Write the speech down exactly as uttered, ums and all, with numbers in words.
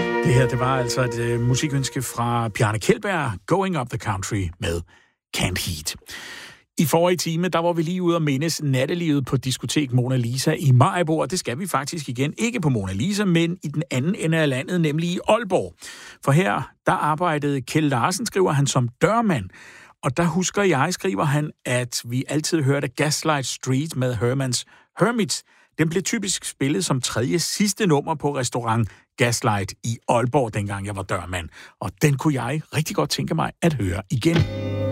Det her, det var altså et uh, musikønske fra Bjarne Kjeldberg, Going Up the Country med Can't Heat. I forrige time, der var vi lige ude og mindes nattelivet på diskotek Mona Lisa i Maribo, og det skal vi faktisk igen. Ikke på Mona Lisa, men i den anden ende af landet, nemlig i Aalborg. For her, der arbejdede Kjeld Larsen, skriver han, som dørmand. Og der husker jeg, skriver han, at vi altid hørte Gaslight Street med Hermans Hermits. Den blev typisk spillet som tredje sidste nummer på restaurant Gaslight i Aalborg, dengang jeg var dørmand. Og den kunne jeg rigtig godt tænke mig at høre igen.